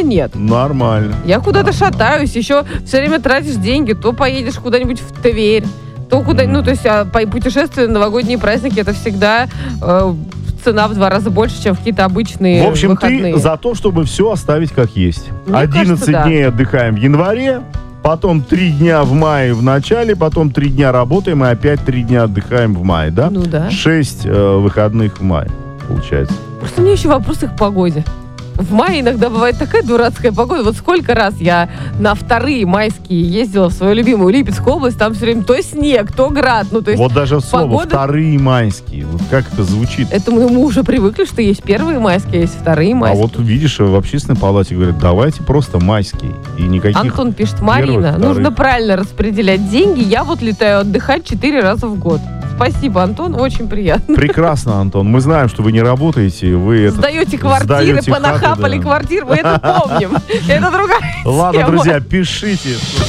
нет. Нормально. Я куда-то шатаюсь, еще все время тратишь деньги, то поедешь куда-нибудь в Тверь, то куда, ну, то есть путешествия, новогодние праздники, это всегда цена в 2 раза больше, чем в какие-то обычные В общем, выходные. ты за то, чтобы все оставить как есть. Мне 11 кажется, да. дней отдыхаем в январе, потом 3 дня в мае в начале, потом 3 дня работаем и опять 3 дня отдыхаем в мае, да? Ну да. 6 выходных в мае, получается. Просто у меня еще вопрос к погоде. В мае иногда бывает такая дурацкая погода. Вот сколько раз я на 2 майские ездила в свою любимую Липецкую область, там все время то снег, то град. Ну, то есть Вот даже слово погода... 2 майские. Вот как это звучит? Это мы уже привыкли, что есть 1 майские, есть 2 майские. А вот видишь, в общественной палате говорят, давайте просто майские. И никаких... Антон пишет: Марина, первых, нужно вторых. правильно распределять деньги. Я вот летаю отдыхать 4 раза в год. Спасибо, Антон, очень приятно. Прекрасно, Антон. Мы знаем, что вы не работаете. Вы Сдаете квартиры, сдаете понахапали хаты, да. квартир, мы это помним. Это другая Ладно, тема. друзья, пишите.